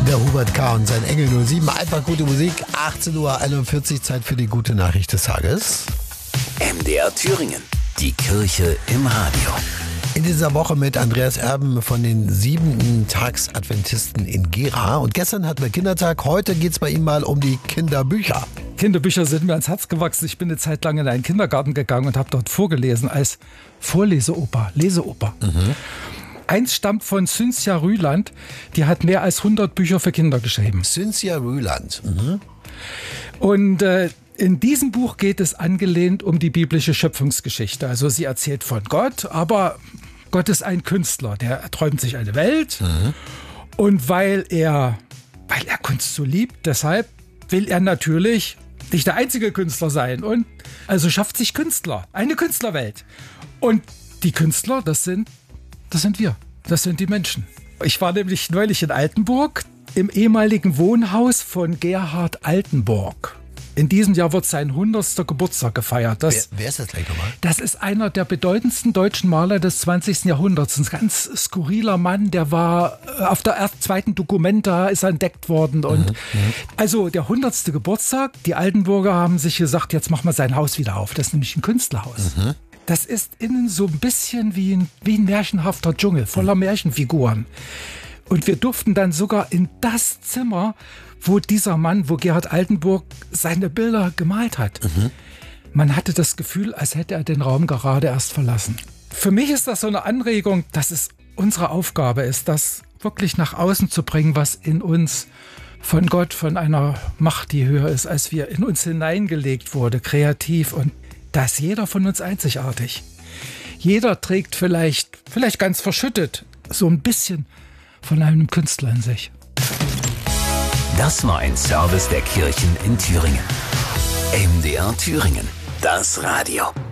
Der Hubert K. und sein Engel 07. Einfach gute Musik. 18:41 Uhr, Zeit für die gute Nachricht des Tages. MDR Thüringen. Die Kirche im Radio. In dieser Woche mit Andreas Erben von den 7-Tags-Adventisten in Gera. Und gestern hatten wir Kindertag. Heute geht es bei ihm mal um die Kinderbücher. Kinderbücher sind mir ans Herz gewachsen. Ich bin eine Zeit lang in einen Kindergarten gegangen und habe dort vorgelesen als Vorleseoper, Leseoper. Eins stammt von Cynthia Rüland, die hat mehr als 100 Bücher für Kinder geschrieben. Cynthia Rüland. Und in diesem Buch geht es angelehnt um die biblische Schöpfungsgeschichte. Also sie erzählt von Gott, aber Gott ist ein Künstler, der träumt sich eine Welt. Und weil er Kunst so liebt, deshalb will er natürlich nicht der einzige Künstler sein. Und also schafft sich Künstler, eine Künstlerwelt. Und die Künstler, das sind wir. Das sind die Menschen. Ich war nämlich neulich in Altenburg, im ehemaligen Wohnhaus von Gerhard Altenburg. In diesem Jahr wird sein 100. Geburtstag gefeiert. Wer ist das gleich nochmal? Das ist einer der bedeutendsten deutschen Maler des 20. Jahrhunderts. Ein ganz skurriler Mann, der war auf der zweiten Documenta, ist er entdeckt worden. Und also der 100. Geburtstag, die Altenburger haben sich gesagt, jetzt machen wir sein Haus wieder auf. Das ist nämlich ein Künstlerhaus. Das ist innen so ein bisschen wie ein märchenhafter Dschungel, voller Märchenfiguren. Und wir durften dann sogar in das Zimmer, wo dieser Mann, wo Gerhard Altenburg seine Bilder gemalt hat. Man hatte das Gefühl, als hätte er den Raum gerade erst verlassen. Für mich ist das so eine Anregung, dass es unsere Aufgabe ist, das wirklich nach außen zu bringen, was in uns von Gott, von einer Macht, die höher ist, als wir, in uns hineingelegt wurde, kreativ. Und da ist jeder von uns einzigartig. Jeder trägt vielleicht ganz verschüttet so ein bisschen von einem Künstler in sich. Das war ein Service der Kirchen in Thüringen. MDR Thüringen. Das Radio.